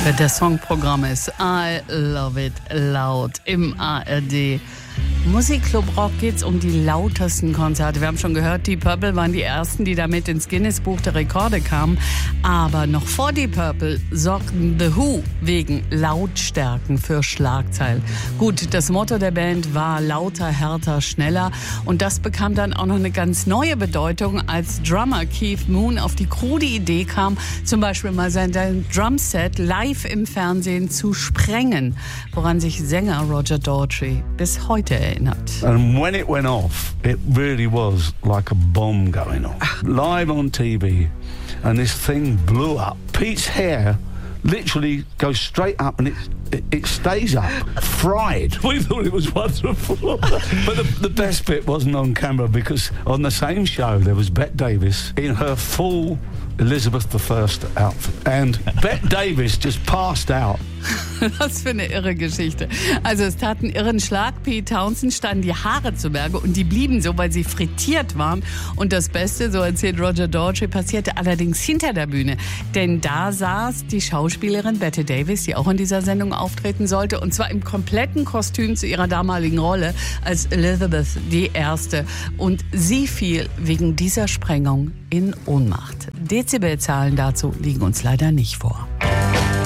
Der Songprogramm ist I Love It Loud im ARD. Musikclub Rock geht's um die lautesten Konzerte. Wir haben schon gehört, Deep Purple waren die ersten, die damit ins Guinness-Buch der Rekorde kamen. Aber noch vor Deep Purple sorgten The Who wegen Lautstärken für Schlagzeilen. Gut, das Motto der Band war lauter, härter, schneller. Und das bekam dann auch noch eine ganz neue Bedeutung, als Drummer Keith Moon auf die krude Idee kam, zum Beispiel mal sein Drumset live im Fernsehen zu sprengen, woran sich Sänger Roger Daltrey bis heute erinnert. And when it went off, it really was like a bomb going off. Live on TV, and this thing blew up. Pete's hair literally goes straight up and it stays up, fried. We thought it was wonderful. But the best bit wasn't on camera, because on the same show there was Bette Davis in her full Elizabeth I outfit. And Bette Davis just passed out. Was für eine irre Geschichte. Also es tat einen irren Schlag. Pete Townshend standen die Haare zu Berge und die blieben so, weil sie frittiert waren. Und das Beste, so erzählt Roger Daltrey, passierte allerdings hinter der Bühne. Denn da saß die Schauspielerin Bette Davis, die auch in dieser Sendung auftreten sollte. Und zwar im kompletten Kostüm zu ihrer damaligen Rolle als Elizabeth I. Und sie fiel wegen dieser Sprengung in Ohnmacht. Dezibelzahlen dazu liegen uns leider nicht vor.